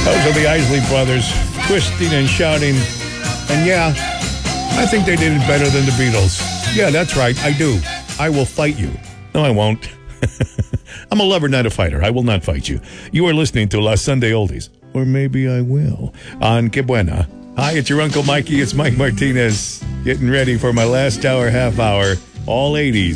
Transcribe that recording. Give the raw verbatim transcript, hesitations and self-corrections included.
Those are the Isley Brothers, twisting and shouting. And yeah, I think they did it better than the Beatles. Yeah, that's right, I do. I will fight you. No, I won't. I'm a lover, not a fighter. I will not fight you. You are listening to La Sunday Oldies. Or maybe I will. On Que Buena. Hi, it's your Uncle Mikey. It's Mike Martinez. Getting ready for my last hour, half hour. All eighties.